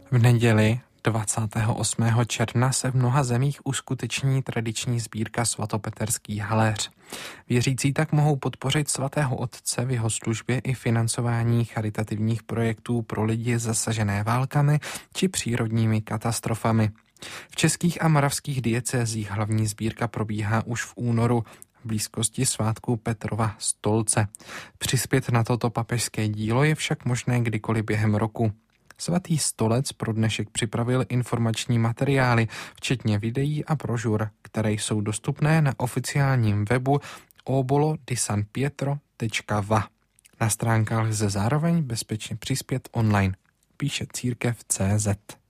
V neděli 28. června se v mnoha zemích uskuteční tradiční sbírka svatopeterských haléř. Věřící tak mohou podpořit svatého otce v jeho službě i financování charitativních projektů pro lidi zasažené válkami či přírodními katastrofami. V českých a moravských diecézích hlavní sbírka probíhá už v únoru v blízkosti svátku Petrova stolce. Přispět na toto papežské dílo je však možné kdykoliv během roku. Svatý stolec pro dnešek připravil informační materiály, včetně videí a brožur, které jsou dostupné na oficiálním webu obolo-di-san-pietro.va. Na stránkách lze zároveň bezpečně přispět online, píše Církev.cz.